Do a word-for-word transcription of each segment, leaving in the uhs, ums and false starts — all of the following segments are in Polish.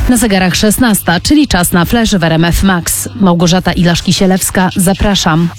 Na zegarach szesnasta, czyli czas na flash w R M F Max. Małgorzata Ilaszki-Sielewska, zapraszam.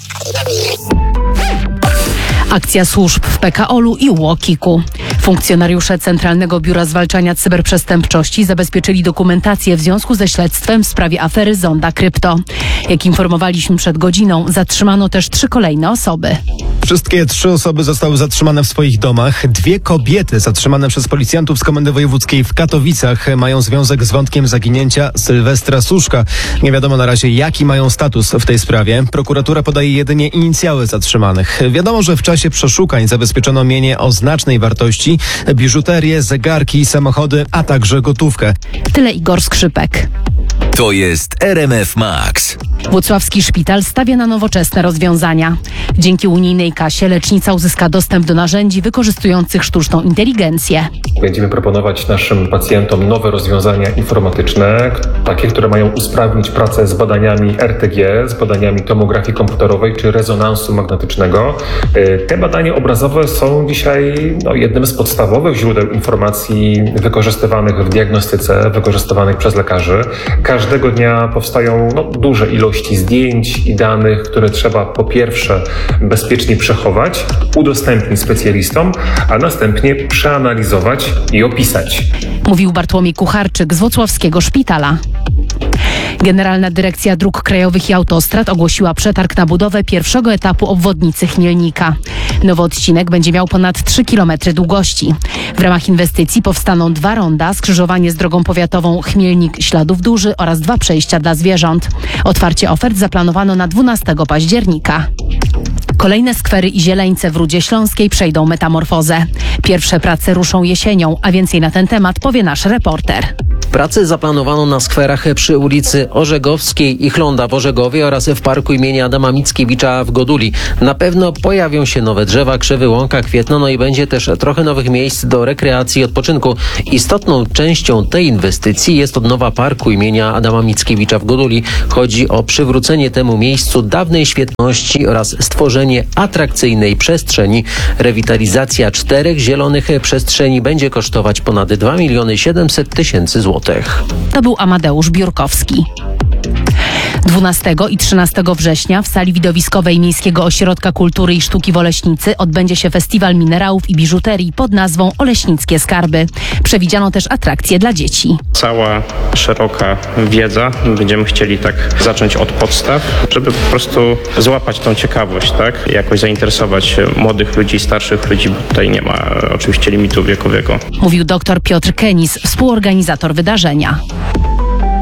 Akcja służb w P K O L-u i UOKiK-u. Funkcjonariusze Centralnego Biura Zwalczania Cyberprzestępczości zabezpieczyli dokumentację w związku ze śledztwem w sprawie afery Zonda Krypto. Jak informowaliśmy przed godziną, zatrzymano też trzy kolejne osoby. Wszystkie trzy osoby zostały zatrzymane w swoich domach. Dwie kobiety zatrzymane przez policjantów z Komendy Wojewódzkiej w Katowicach mają związek z wątkiem zaginięcia Sylwestra Suszka. Nie wiadomo na razie, jaki mają status w tej sprawie. Prokuratura podaje jedynie inicjały zatrzymanych. Wiadomo, że w czasie przeszukań zabezpieczono mienie o znacznej wartości, biżuterię, zegarki, samochody, a także gotówkę. Tyle Igor Skrzypek. To jest R M F Max. Włocławski szpital stawia na nowoczesne rozwiązania. Dzięki unijnej kasie lecznica uzyska dostęp do narzędzi wykorzystujących sztuczną inteligencję. Będziemy proponować naszym pacjentom nowe rozwiązania informatyczne, takie, które mają usprawnić pracę z badaniami R T G, z badaniami tomografii komputerowej czy rezonansu magnetycznego. Te badania obrazowe są dzisiaj no, jednym z podstawowych źródeł informacji wykorzystywanych w diagnostyce, wykorzystywanych przez lekarzy. Każdego dnia powstają no, duże ilości zdjęć i danych, które trzeba po pierwsze bezpiecznie przechować, udostępnić specjalistom, a następnie przeanalizować i opisać. Mówił Bartłomiej Kucharczyk z Włocławskiego Szpitala. Generalna Dyrekcja Dróg Krajowych i Autostrad ogłosiła przetarg na budowę pierwszego etapu obwodnicy Chmielnika. Nowy odcinek będzie miał ponad trzy kilometry długości. W ramach inwestycji powstaną dwa ronda, skrzyżowanie z drogą powiatową Chmielnik-Śladów Duży oraz dwa przejścia dla zwierząt. Otwarcie ofert zaplanowano na dwunastego października. Kolejne skwery i zieleńce w Rudzie Śląskiej przejdą metamorfozę. Pierwsze prace ruszą jesienią, a więcej na ten temat powie nasz reporter. Prace zaplanowano na skwerach przy ulicy Orzegowskiej i Chląda w Orzegowie oraz w parku imienia Adama Mickiewicza w Goduli. Na pewno pojawią się nowe drzewa, krzewy, łąka, kwietno, no i będzie też trochę nowych miejsc do rekreacji i odpoczynku. Istotną częścią tej inwestycji jest odnowa parku imienia Adama Mickiewicza w Goduli. Chodzi o przywrócenie temu miejscu dawnej świetności oraz stworzenie atrakcyjnej przestrzeni. Rewitalizacja czterech zielonych przestrzeni będzie kosztować ponad dwa miliony siedemset tysięcy złotych. To był Amadeusz Biurkowski. dwunastego i trzynastego września w sali widowiskowej Miejskiego Ośrodka Kultury i Sztuki w Oleśnicy odbędzie się festiwal minerałów i biżuterii pod nazwą Oleśnickie Skarby. Przewidziano też atrakcje dla dzieci. Cała szeroka wiedza. Będziemy chcieli tak zacząć od podstaw, żeby po prostu złapać tą ciekawość, tak? Jakoś zainteresować młodych ludzi, starszych ludzi, bo tutaj nie ma oczywiście limitu wiekowego. Mówił dr Piotr Kenis, współorganizator wydarzenia.